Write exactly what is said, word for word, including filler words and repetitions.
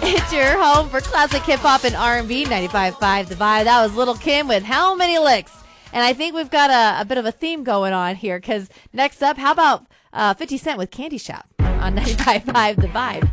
It's your home for classic hip-hop and R and B, ninety-five point five The Vibe. That was Little Kim with How Many Licks? And I think we've got a, a bit of a theme going on here, because next up, how about uh, fifty Cent with Candy Shop on ninety-five point five The Vibe?